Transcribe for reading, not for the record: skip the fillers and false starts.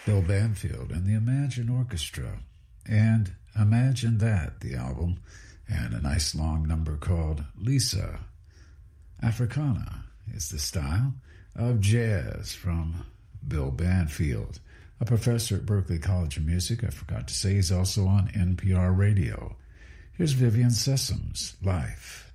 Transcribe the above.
Bill Banfield and the Imagine Orchestra. And Imagine That, the album, and a nice long number called Lisa. Africana is the style of jazz from Bill Banfield, a professor at Berklee College of Music. I forgot to say he's also on NPR Radio. Here's Vivian Sessoms' Life.